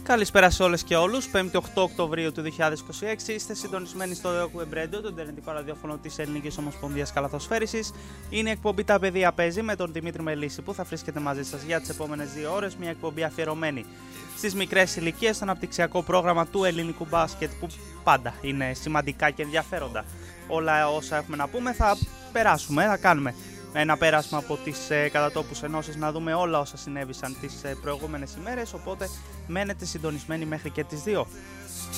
Καλησπέρα σε όλες και όλους. 5η 8 Οκτωβρίου του 2026. Είστε συντονισμένοι στο Web Radio, το ιντερνετικό ραδιόφωνο της Ελληνικής Ομοσπονδίας Καλαθοσφαίρισης. Είναι η εκπομπή Τα Παιδεία Παίζει με τον Δημήτρη Μελίσση που θα βρίσκεται μαζί σας για τις επόμενες 2 ώρες. Μια εκπομπή αφιερωμένη στις μικρές ηλικίες, στο αναπτυξιακό πρόγραμμα του ελληνικού μπάσκετ που πάντα είναι σημαντικά και ενδιαφέροντα. Όλα όσα έχουμε να πούμε θα κάνουμε ένα πέρασμα από τις κατατόπους ενώσεις, να δούμε όλα όσα συνέβησαν τις προηγούμενες ημέρες, οπότε μένετε συντονισμένοι μέχρι και τις 2.